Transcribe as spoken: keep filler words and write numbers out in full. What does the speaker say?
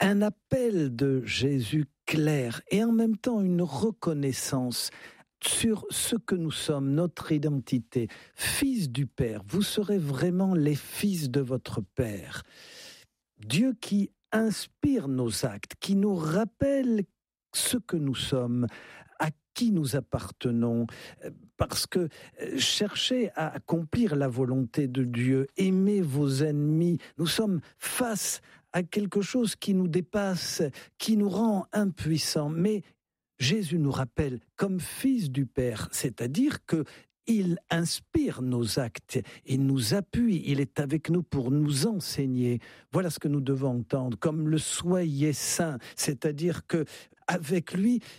un appel de Jésus clair et en même temps une reconnaissance sur ce que nous sommes, notre identité. Fils du Père, vous serez vraiment les fils de votre Père. Dieu qui inspire nos actes, qui nous rappelle ce que nous sommes, à qui nous appartenons, parce que cherchez à accomplir la volonté de Dieu, aimez vos ennemis, nous sommes face à quelque chose qui nous dépasse, qui nous rend impuissants, mais Jésus nous rappelle comme fils du Père, c'est-à-dire que il inspire nos actes, il nous appuie, il est avec nous pour nous enseigner. Voilà ce que nous devons entendre, comme le soyez saint, c'est-à-dire que avec lui,